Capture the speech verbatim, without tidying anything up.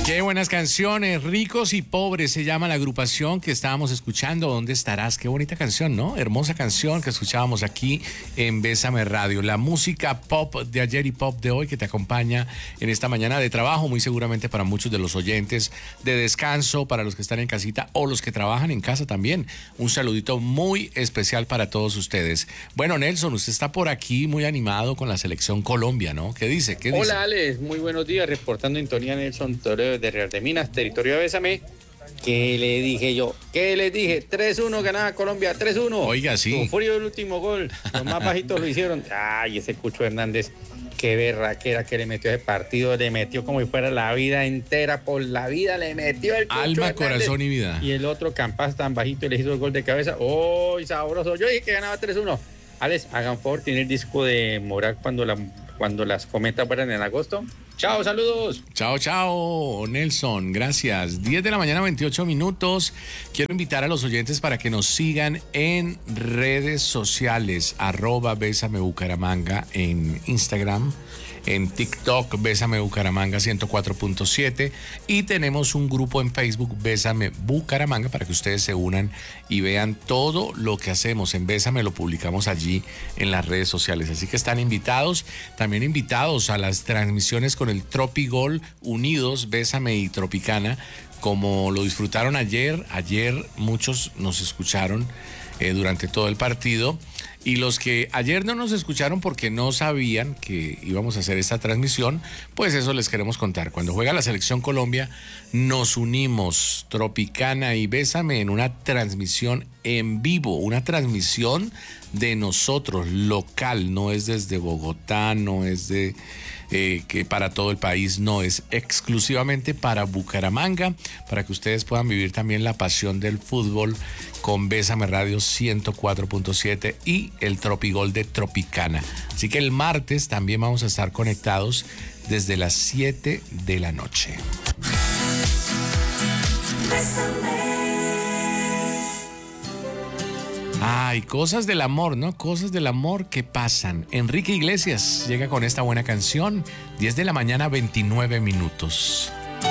Qué buenas canciones, Ricos y Pobres se llama la agrupación que estábamos escuchando. ¿Dónde estarás? Qué bonita canción, ¿no? Hermosa canción que escuchábamos aquí en Bésame Radio. La música pop de ayer y pop de hoy que te acompaña en esta mañana de trabajo, muy seguramente para muchos de los oyentes, de descanso, para los que están en casita o los que trabajan en casa también. Un saludito muy especial para todos ustedes. Bueno, Nelson, usted está por aquí muy animado con la selección Colombia, ¿no? ¿Qué dice? ¿Qué dice? Hola, Alex, muy buenos días, reportando en sintonía Nelson Toreo de Real de Minas, territorio de Bésame. ¿Qué le dije yo? ¿Qué les dije? tres uno ganaba Colombia, tres uno. Oiga, sí. Con frío el último gol. Los más bajitos lo hicieron. Ay, ese Cucho Hernández, qué berraquera que le metió ese partido. Le metió como si fuera la vida entera. Por la vida le metió el Cucho Alma, Hernández. corazón y vida. Y el otro Campas tan bajito y le hizo el gol de cabeza. ¡Oh, sabroso! Yo dije que ganaba tres uno. Alex, hagan favor, tiene el disco de Morat cuando, la, cuando las cometas fueran en agosto. Chao, saludos. Chao, chao, Nelson, gracias. diez de la mañana, veintiocho minutos. Quiero invitar a los oyentes para que nos sigan en redes sociales, arroba Bésame Bucaramanga en Instagram, en TikTok, Bésame Bucaramanga ciento cuatro punto siete, y tenemos un grupo en Facebook, Bésame Bucaramanga, para que ustedes se unan y vean todo lo que hacemos en Bésame, lo publicamos allí en las redes sociales, así que están invitados, también invitados a las transmisiones con el Tropigol Unidos, Bésame y Tropicana, como lo disfrutaron ayer, ayer muchos nos escucharon eh, durante todo el partido. Y los que ayer no nos escucharon porque no sabían que íbamos a hacer esta transmisión, pues eso les queremos contar. Cuando juega la Selección Colombia, nos unimos, Tropicana y Bésame, en una transmisión en vivo, una transmisión de nosotros, local, no es desde Bogotá, no es de eh, que para todo el país, no, es exclusivamente para Bucaramanga, para que ustedes puedan vivir también la pasión del fútbol con Bésame Radio ciento cuatro punto siete y el Tropigol de Tropicana. Así que el martes también vamos a estar conectados desde las siete de la noche. Ay, cosas del amor, ¿no? Cosas del amor que pasan. Enrique Iglesias llega con esta buena canción. diez de la mañana, veintinueve minutos.